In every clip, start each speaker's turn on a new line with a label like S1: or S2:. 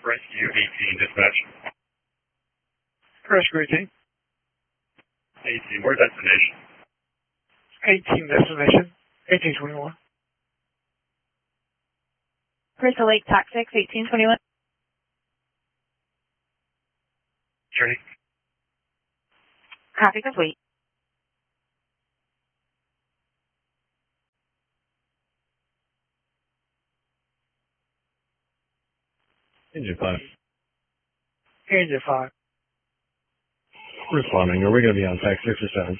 S1: Rescue 18, dispatch.
S2: Rescue 18.
S1: 18, where destination?
S2: 18 destination. 1821.
S3: Crystal Lake Toxics 1821.
S1: Journey.
S3: Copy complete.
S1: Engine 5.
S2: Engine 5.
S1: Responding. Are we going to be on tech 6 or 7?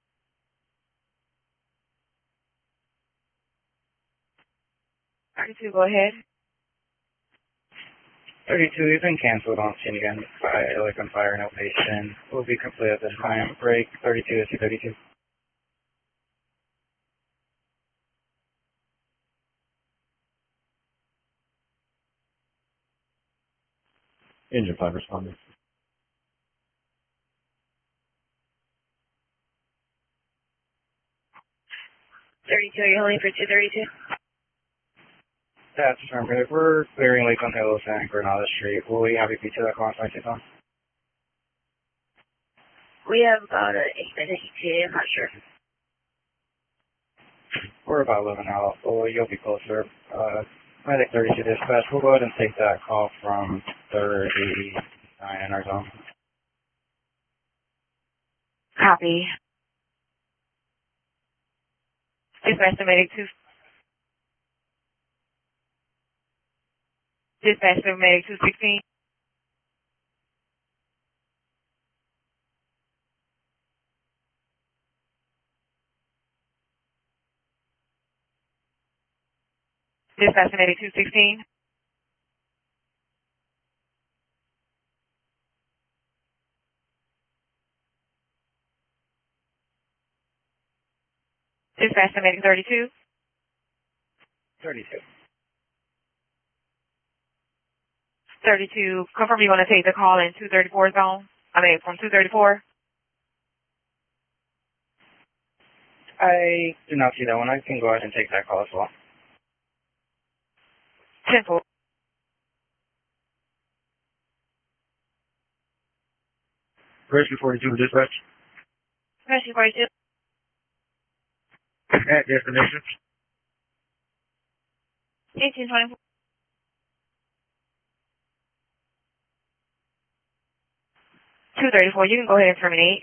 S3: Go ahead.
S4: 32, you've been canceled on scene again. Open fire, no patient. Will be complete at this time. Break 32 to 32.
S1: Engine 5 responding.
S3: 32, are you holding for 232?
S4: That's affirmative. We're clearing Lake on Hill and Granada Street. Will we have you be to that call on 5
S3: We have about an 8-minute ETA, I'm not sure.
S4: We're about 11 out. Well, you'll be closer. Medic 32 dispatch. We'll go ahead and take that call from 39 in our zone.
S3: Copy. Dispatch to Medic 2. Dispatch to Medic 216. Dispatch to Medic 216. Dispatch to Medic 32.
S4: 32.
S3: 32, confirm you want to take the call in 234 zone? From 234?
S4: I do not see that one. I can go ahead and take that call as well.
S3: 10-4.
S1: Rescue 42 with dispatch.
S3: Rescue 42.
S1: At destination.
S3: 1824. 234, you can go ahead and terminate.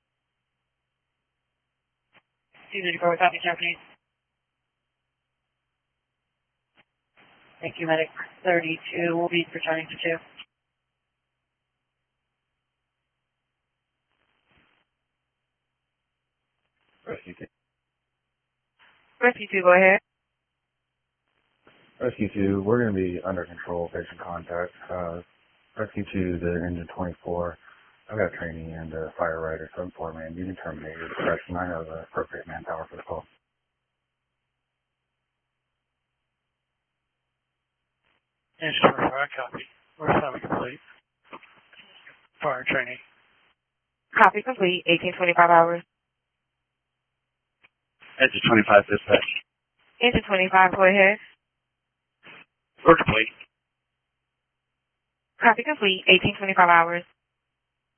S3: 234, copy, terminate. Thank you, Medic 32. We'll be returning to 2.
S1: Rescue 2.
S3: Rescue 2, go ahead.
S5: Rescue 2, we're going to be under control, patient contact. Rescue 2, the engine 24. I've got training and a fire rider, so man, you can terminate your discretion. I have the appropriate manpower for the call.
S2: Engine 25, copy. We're assignment complete. Fire training.
S3: Copy complete, 1825 hours.
S1: Engine 25 dispatch.
S3: Engine 25, go ahead.
S1: We're complete.
S3: Copy complete, 1825 hours.